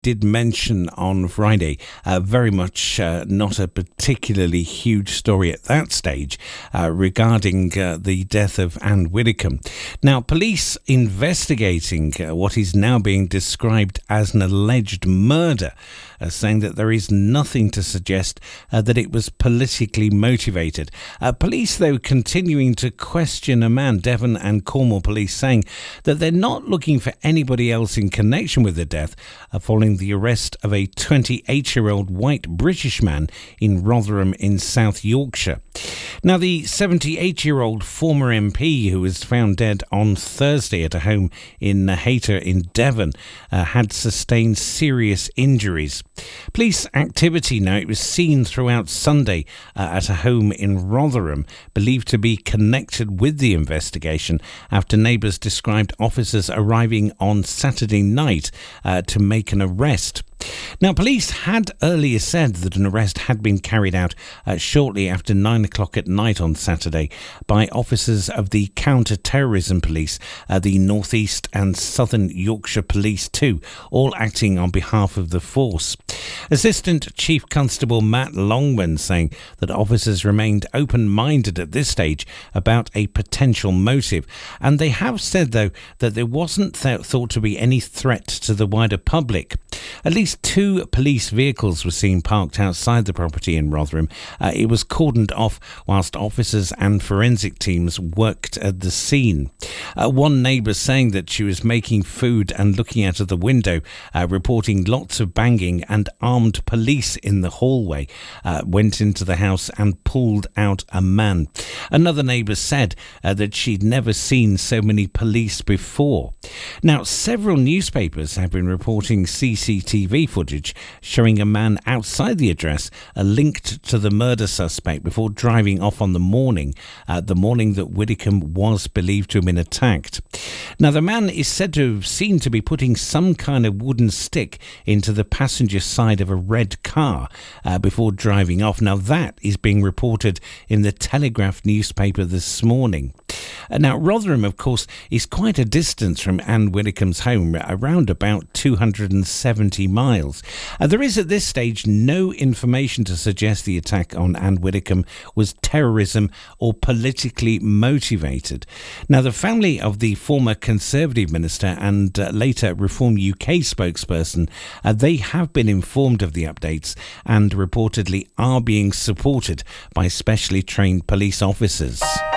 did mention on Friday, very much not a particularly huge story at that stage regarding the death of Anne Widdecombe. Now, police investigating what is now being described as an alleged murder, saying that there is nothing to suggest that it was politically motivated. Police, though, continuing to question a man, Devon and Cornwall Police, saying that they're not looking for anybody else in connection with the death, following the arrest of a 28-year-old white British man in Rotherham in South Yorkshire. Now, the 78-year-old former MP who was found dead on Thursday at a home in Hayter in Devon had sustained serious injuries. Police activity now, it was seen throughout Sunday at a home in Rotherham, believed to be connected with the investigation after neighbours described officers arriving on Saturday night to make an arrest. Now, police had earlier said that an arrest had been carried out shortly after 9 o'clock at night on Saturday by officers of the Counter-Terrorism Police, the North East and Southern Yorkshire Police too, all acting on behalf of the force. Assistant Chief Constable Matt Longman saying that officers remained open-minded at this stage about a potential motive, and they have said, though, that there wasn't thought to be any threat to the wider public. At least 2 police vehicles were seen parked outside the property in Rotherham. It was cordoned off whilst officers and forensic teams worked at the scene. One neighbour saying that she was making food and looking out of the window, reporting lots of banging, and armed police in the hallway went into the house and pulled out a man. Another neighbour said that she'd never seen so many police before. Now, several newspapers have been reporting CCTV footage showing a man outside the address linked to the murder suspect before driving off on the morning that Widdecombe was believed to have been attacked. Now, the man is said to have seemed to be putting some kind of wooden stick into the passenger side of a red car before driving off. Now, that is being reported in the Telegraph newspaper this morning. Now, Rotherham, of course, is quite a distance from Anne Widdecombe's home, around about 270 miles. There is at this stage no information to suggest the attack on Anne Widdecombe was terrorism or politically motivated. Now, the family of the former Conservative minister and later Reform UK spokesperson, they have been informed of the updates and reportedly are being supported by specially trained police officers.